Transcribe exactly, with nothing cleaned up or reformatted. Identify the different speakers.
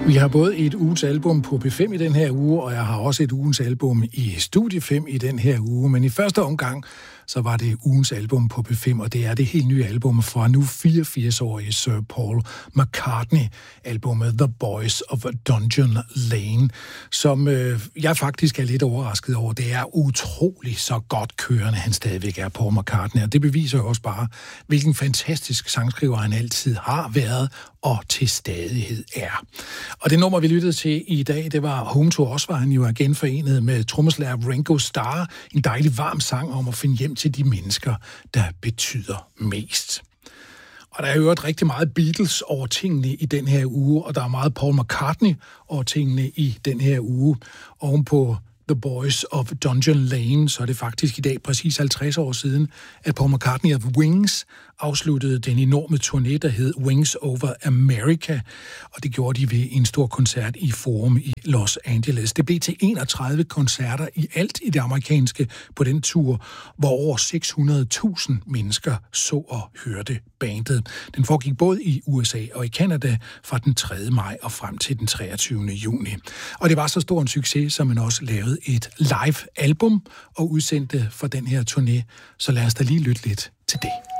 Speaker 1: Vi har både et ugens album på P fem i den her uge, og jeg har også et ugens album i Studie fem i den her uge. Men i første omgang, så var det ugens album på P fem, og det er det helt nye album fra nu fireogfirs-årige Sir Paul McCartney, albumet The Boys of Dungeon Lane, som øh, jeg faktisk er lidt overrasket over. Det er utroligt så godt kørende, han stadigvæk er, Paul McCartney, og det beviser jo også bare, hvilken fantastisk sangskriver han altid har været og til stadighed er. Og det nummer, vi lyttede til i dag, det var Home to Us, var han jo igen forenet med trommeslager Ringo Starr. En dejlig varm sang om at finde hjem til de mennesker, der betyder mest. Og der er jo rigtig meget Beatles over tingene i den her uge, og der er meget Paul McCartney over tingene i den her uge. Ovenpå The Boys of Dungeon Lane, så er det faktisk i dag præcis halvtreds år siden, at Paul McCartney of Wings afsluttede den enorme turné, der hed Wings Over America, og det gjorde de ved en stor koncert i Forum i Los Angeles. Det blev til enogtredive koncerter i alt i det amerikanske på den tur, hvor over seks hundrede tusind mennesker så og hørte bandet. Den foregik både i U S A og i Canada fra den tredje maj og frem til den treogtyvende juni. Og det var så stor en succes, som man også lavede et live album og udsendte for den her turné. Så lad os da lige lytte lidt til det.